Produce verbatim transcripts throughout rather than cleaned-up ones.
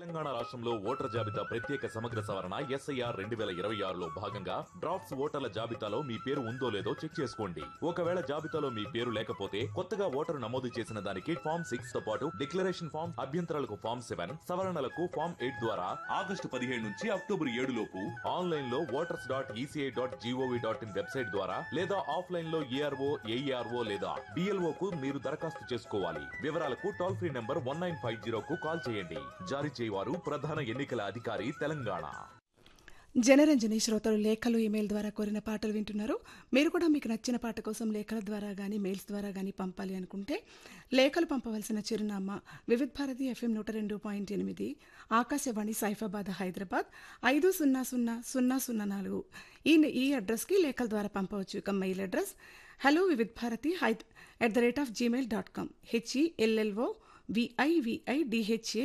తెలంగాణ రాష్ట్రంలో ఓటర్ జాబితా ప్రత్యేక సమగ్ర సవరణ ఎస్ఐఆర్ రెండు వేల ఇరవై ఆరులో భాగంగా డ్రాఫ్ట్స్ ఓటర్ల జాబితాలో మీ పేరు ఉందో లేదో చెక్ చేసుకోండి. ఒకవేళ జాబితాలో మీ పేరు లేకపోతే కొత్తగా ఓటరు నమోదు చేసిన దానికి ఫామ్ సిక్స్ తో పాటు డిక్లరేషన్ ఫామ్, అభ్యంతరాలకు ఫామ్ సెవెన్, సవరణలకు ఫామ్ ఎయిట్ ద్వారా ఆగస్టు పదిహేడు నుంచి అక్టోబర్ ఏడు లోపు ఆన్లైన్ లో voters dot ECI dot GOV dot in website ద్వారా లేదా ఆఫ్లైన్ లో ఏఆర్ఓ ఏఈఆర్ఓ లేదా బిఎల్ఓ కు మీరు దరఖాస్తు చేసుకోవాలి. వివరాలకు toll free number one nine five zero కు కాల్ చేయండి. జారీ చేయవారు ప్రధాన ఎన్నికల అధికారి తెలంగాణ. జనరంజని శ్రోతలు లేఖలు ఇమెయిల్ ద్వారా కోరిన పాటలు వింటున్నారు. మీరు కూడా మీకు నచ్చిన పాట కోసం లేఖల ద్వారా కానీ మెయిల్స్ ద్వారా కానీ పంపాలి అనుకుంటే లేఖలు పంపవలసిన చిరునామా వివిధ్ భారతి ఎఫ్ఎం నూట రెండు పాయింట్ ఎనిమిది, ఆకాశవాణి సైఫాబాద్ హైదరాబాద్ ఐదు సున్నా సున్నా సున్నా సున్నా నాలుగు. ఈ ఈ అడ్రస్కి లేఖల ద్వారా పంపవచ్చు. ఇక mail address hello Vividh Bharati high at the rate of Gmail dot com. HELLO విఐవిఐ DHA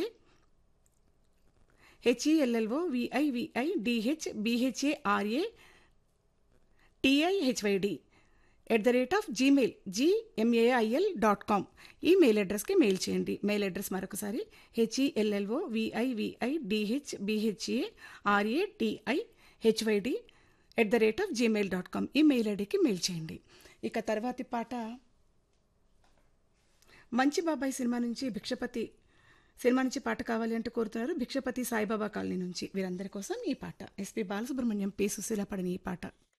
HELLO విఐవిఐ DH బిహెచ్ఏఆర్ఏ టిఐహెచ్వైడి at the rate of Gmail G M A I L dot com. ఈ మెయిల్ అడ్రస్కి మెయిల్ చేయండి. మెయిల్ అడ్రస్ మరొకసారి HELLO విఐవిఐ DH బిహెచ్ఏఆర్ఏ టిఐహెచ్వైడి at the rate of Gmail dot com. ఈ mail ఐడికి mail చేయండి. ఇక తర్వాతి పాట మంచి బాబాయ్ సినిమా నుంచి భిక్షపతి సినిమా నుంచి పాట కావాలి అంటూ కోరుతున్నారు. భిక్షపతి సాయిబాబా కాలనీ నుంచి వీరందరి కోసం ఈ పాట. ఎస్పి బాలసుబ్రహ్మణ్యం, పి సుశీల పాడిన ఈ పాట.